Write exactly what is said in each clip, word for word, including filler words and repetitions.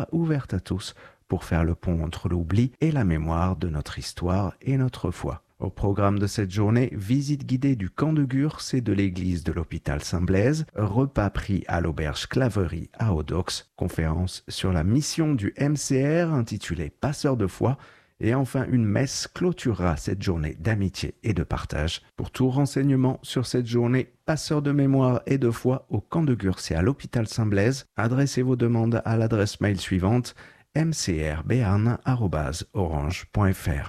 sera ouverte à tous pour faire le pont entre l'oubli et la mémoire de notre histoire et notre foi. Au programme de cette journée, visite guidée du camp de Gurs et de l'église de l'hôpital Saint-Blaise, repas pris à l'auberge Claverie à Audox, conférence sur la mission du M C R intitulée Passeurs de foi, et enfin une messe clôturera cette journée d'amitié et de partage. Pour tout renseignement sur cette journée Passeurs de mémoire et de foi au camp de Gurs et à l'hôpital Saint-Blaise, adressez vos demandes à l'adresse mail suivante m c r béarn arobase orange point f r.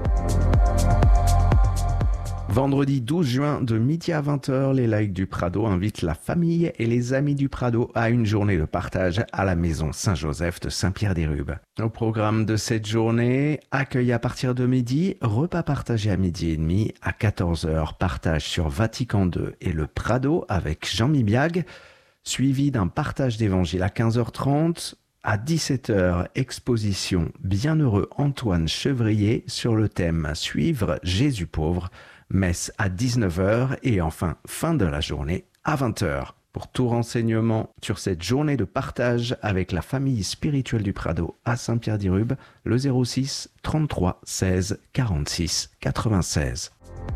Vendredi douze juin de midi à vingt heures, les laïcs du Prado invitent la famille et les amis du Prado à une journée de partage à la maison Saint-Joseph de Saint-Pierre-des-Rubes. Au programme de cette journée, accueil à partir de midi, repas partagé à midi et demi, à quatorze heures, partage sur Vatican deux et le Prado avec Jean Mibiag, suivi d'un partage d'évangile à quinze heures trente. À dix-sept heures, exposition Bienheureux Antoine Chevrier sur le thème Suivre Jésus pauvre. Messe à dix-neuf heures et enfin fin de la journée à vingt heures. Pour tout renseignement sur cette journée de partage avec la famille spirituelle du Prado à Saint-Pierre-des-Rubes, le zéro six trente-trois seize quarante-six quatre-vingt-seize.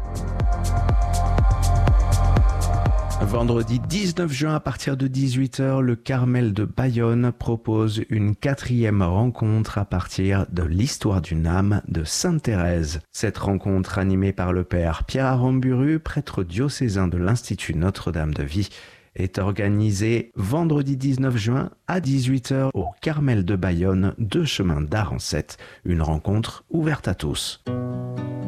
Vendredi dix-neuf juin à partir de dix-huit heures, le Carmel de Bayonne propose une quatrième rencontre à partir de l'histoire d'une âme de Sainte Thérèse. Cette rencontre animée par le père Pierre Aramburu, prêtre diocésain de l'Institut Notre-Dame de Vie, est organisée vendredi dix-neuf juin à dix-huit heures au Carmel de Bayonne, deux chemins d'Arancette. Une rencontre ouverte à tous.